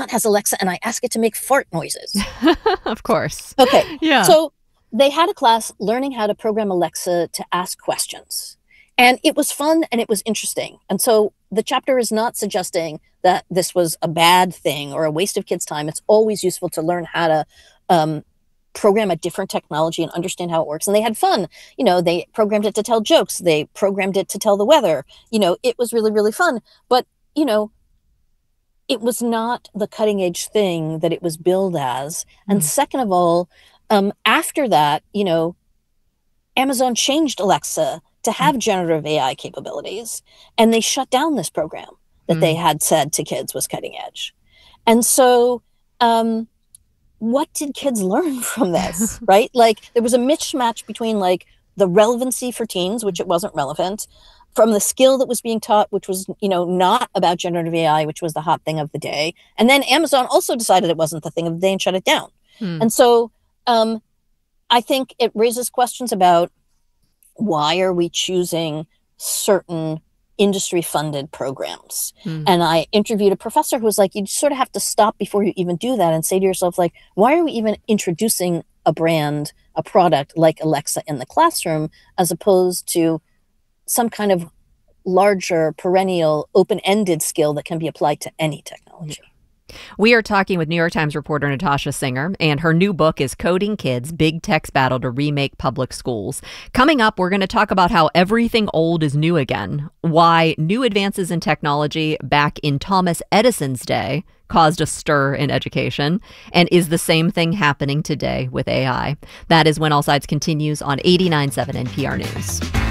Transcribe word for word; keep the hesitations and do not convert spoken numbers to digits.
Amazon has Alexa, and I ask it to make fart noises. Of course. Okay. Yeah. So they had a class learning how to program Alexa to ask questions. And it was fun and it was interesting. And so the chapter is not suggesting that this was a bad thing or a waste of kids' time. It's always useful to learn how to um, program a different technology and understand how it works. And they had fun. You know, they programmed it to tell jokes. They programmed it to tell the weather. You know, it was really, really fun. But, you know, it was not the cutting edge thing that it was billed as. And mm. second of all, um, after that, you know, Amazon changed Alexa to have generative A I capabilities, and they shut down this program that mm. they had said to kids was cutting edge. And so um, what did kids learn from this, right? Like there was a mismatch between like the relevancy for teens, which it wasn't relevant, from the skill that was being taught, which was, you know, not about generative A I, which was the hot thing of the day. And then Amazon also decided it wasn't the thing of the day and shut it down. Mm. And so um, I think it raises questions about why are we choosing certain industry-funded programs? Mm. And I interviewed a professor who was like, you sort of have to stop before you even do that and say to yourself, like, why are we even introducing a brand, a product like Alexa in the classroom, as opposed to some kind of larger, perennial, open-ended skill that can be applied to any technology? Yeah. We are talking with New York Times reporter Natasha Singer, and her new book is Coding Kids, Big Tech's Battle to Remake Public Schools. Coming up, we're going to talk about how everything old is new again, why new advances in technology back in Thomas Edison's day caused a stir in education, and is the same thing happening today with A I. That is When All Sides continues on eighty-nine point seven N P R News.